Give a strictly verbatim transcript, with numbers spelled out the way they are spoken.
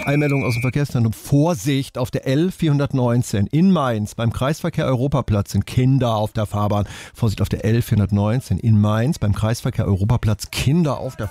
Einmeldung aus dem Verkehrszentrum. Vorsicht auf der L vierhundertneunzehn in Mainz. Beim Kreisverkehr Europaplatz sind Kinder auf der Fahrbahn. Vorsicht auf der L vierhundertneunzehn in Mainz. Beim Kreisverkehr Europaplatz Kinder auf der Fahrbahn.